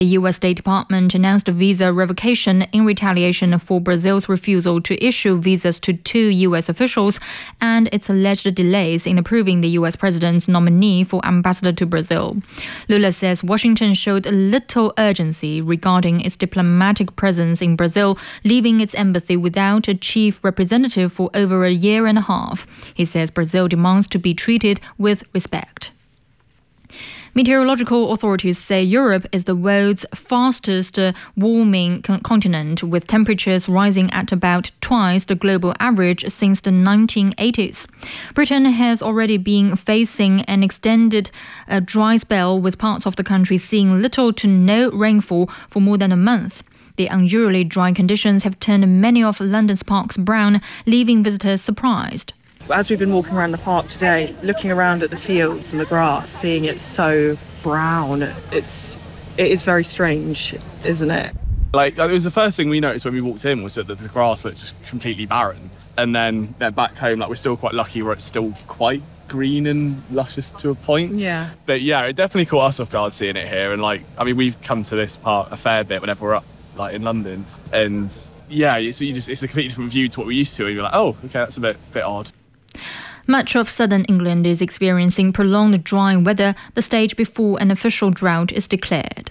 The U.S. State Department announced a visa revocation in retaliation for Brazil's refusal to issue visas to 2 U.S. officials and its alleged delays in approving the U.S. president's nominee for ambassador to Brazil. Lula says Washington showed little urgency regarding its diplomatic presence in Brazil, leaving its embassy without a chief representative for over a year and a half. He says Brazil demands to be treated with respect. Meteorological authorities say Europe is the world's fastest warming continent, with temperatures rising at about twice the global average since the 1980s. Britain has already been facing an extended dry spell, with parts of the country seeing little to no rainfall for more than a month. The unusually dry conditions have turned many of London's parks brown, leaving visitors surprised. As we've been walking around the park today, looking around at the fields and the grass, seeing it so brown, it is very strange, isn't it? It was the first thing we noticed when we walked in, was that the grass looked just completely barren. And then back home, we're still quite lucky where it's still quite green and luscious to a point. Yeah. But yeah, it definitely caught us off guard seeing it here. And we've come to this park a fair bit whenever we're up in London. And yeah, it's a completely different view to what we're used to. And you're like, oh, okay, that's a bit odd. Much of southern England is experiencing prolonged dry weather, the stage before an official drought is declared.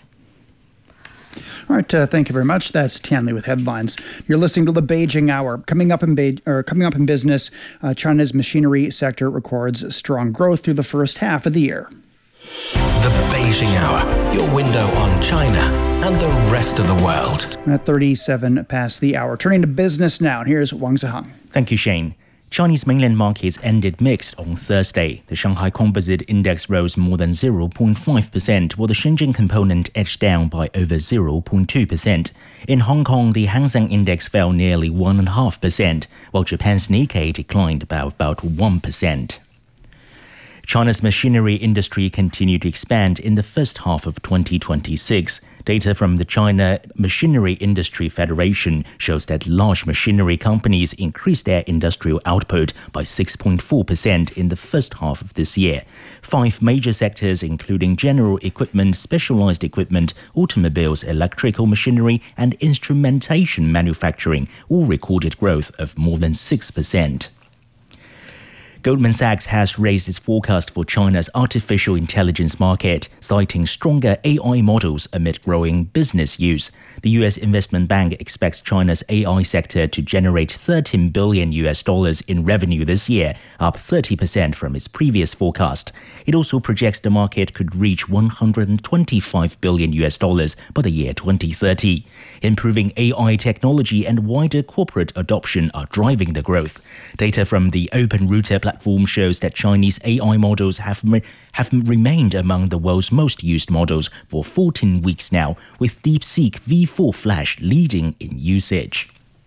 All right, thank you very much. That's Tianli with headlines. You're listening to the Beijing Hour. Coming up in business, China's machinery sector records strong growth through the first half of the year. The Beijing Hour, your window on China and the rest of the world. At 37 past the hour. Turning to business now, and here's Wang Zihang. Thank you, Shane. Chinese mainland markets ended mixed on Thursday. The Shanghai Composite Index rose more than 0.5%, while the Shenzhen component edged down by over 0.2%. In Hong Kong, the Hang Seng Index fell nearly 1.5%, while Japan's Nikkei declined about 1%. China's machinery industry continued to expand in the first half of 2026. Data from the China Machinery Industry Federation shows that large machinery companies increased their industrial output by 6.4% in the first half of this year. 5 major sectors, including general equipment, specialized equipment, automobiles, electrical machinery, and instrumentation manufacturing, all recorded growth of more than 6%. Goldman Sachs has raised its forecast for China's artificial intelligence market, citing stronger AI models amid growing business use. The U.S. investment bank expects China's AI sector to generate $13 billion in revenue this year, up 30% from its previous forecast. It also projects the market could reach $125 billion by the year 2030. Improving AI technology and wider corporate adoption are driving the growth. Data from the Open Router platform shows that Chinese AI models have remained among the world's most used models for 14 weeks now, with DeepSeek V4 Flash leading in usage.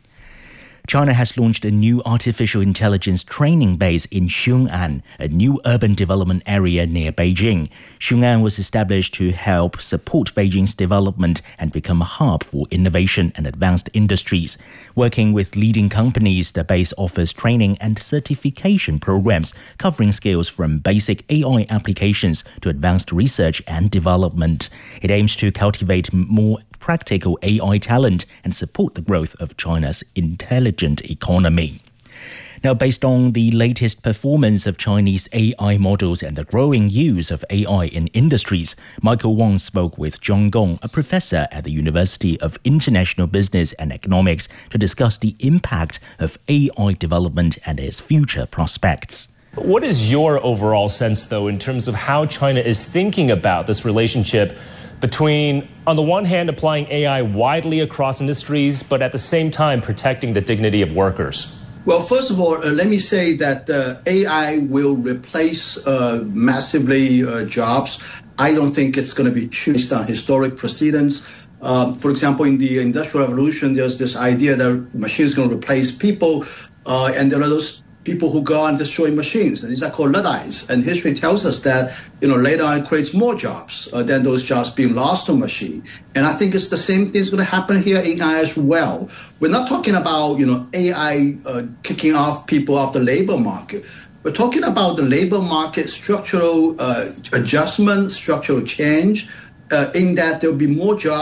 China has launched a new artificial intelligence training base in Xiong'an, a new urban development area near Beijing. Xiong'an was established to help support Beijing's development and become a hub for innovation and advanced industries. Working with leading companies, the base offers training and certification programs covering skills from basic AI applications to advanced research and development. It aims to cultivate more practical AI talent and support the growth of China's intelligent economy. Now, based on the latest performance of Chinese AI models and the growing use of AI in industries, Michael Wong spoke with John Gong, a professor at the University of International Business and Economics, to discuss the impact of AI development and its future prospects. What is your overall sense, though, in terms of how China is thinking about this relationship between, on the one hand, applying AI widely across industries, but at the same time protecting the dignity of workers? Well, first of all, let me say that AI will replace massively jobs. I don't think it's going to be based on historic precedents. For example, in the Industrial Revolution, there's this idea that machines are going to replace people, and there are those people who go on destroying machines, and these are called Luddites. And history tells us that, later on it creates more jobs than those jobs being lost to machine. And I think it's the same thing is going to happen here in AI as well. We're not talking about, AI kicking off people off the labor market. We're talking about the labor market structural adjustment, structural change, in that there'll be more jobs.